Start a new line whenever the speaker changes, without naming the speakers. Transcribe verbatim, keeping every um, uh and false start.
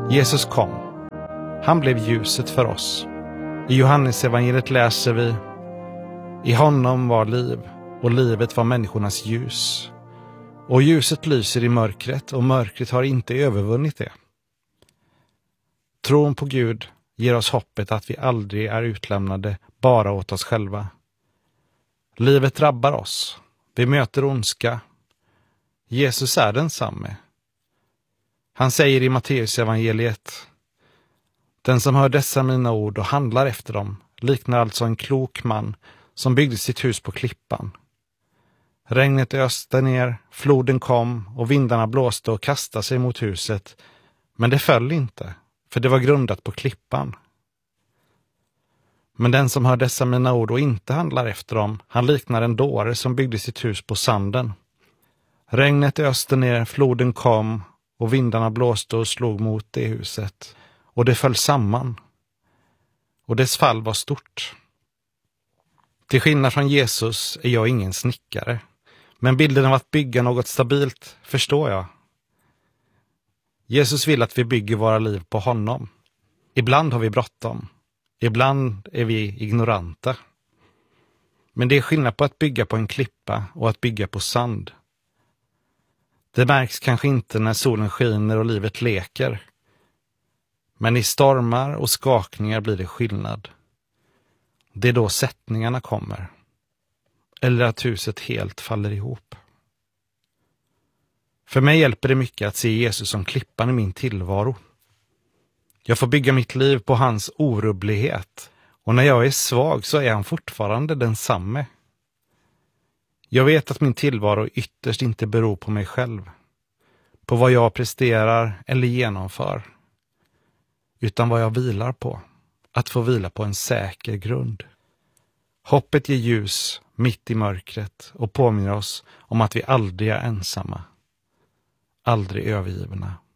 Jesus kom. Han blev ljuset för oss. I Johannes evangeliet läser vi: I honom var liv, och livet var människornas ljus. Och ljuset lyser i mörkret, och mörkret har inte övervunnit det. Tron på Gud ger oss hoppet att vi aldrig är utlämnade bara åt oss själva. Livet drabbar oss. Vi möter ondska. Jesus är densamme. Han säger i Matteus evangeliet: Den som hör dessa mina ord och handlar efter dem liknar alltså en klok man som byggde sitt hus på klippan. Regnet öste ner, floden kom och vindarna blåste och kastade sig mot huset, men det föll inte, för det var grundat på klippan. Men den som hör dessa mina ord och inte handlar efter dem, han liknar en dåre som byggde sitt hus på sanden. Regnet öste ner, floden kom och vindarna blåste och slog mot det huset, och det föll samman. Och dess fall var stort. Till skillnad från Jesus är jag ingen snickare, men bilden av att bygga något stabilt förstår jag. Jesus vill att vi bygger våra liv på honom. Ibland har vi bråttom. Ibland är vi ignoranta. Men det är skillnad på att bygga på en klippa och att bygga på sand. Det märks kanske inte när solen skiner och livet leker. Men i stormar och skakningar blir det skillnad. Det är då sättningarna kommer. Eller att huset helt faller ihop. För mig hjälper det mycket att se Jesus som klippan i min tillvaro. Jag får bygga mitt liv på hans orubblighet. Och när jag är svag så är han fortfarande densamme. Jag vet att min tillvaro ytterst inte beror på mig själv. På vad jag presterar eller genomför. Utan vad jag vilar på. Att få vila på en säker grund. Hoppet ger ljus mitt i mörkret och påminner oss om att vi aldrig är ensamma. Aldrig övergivna.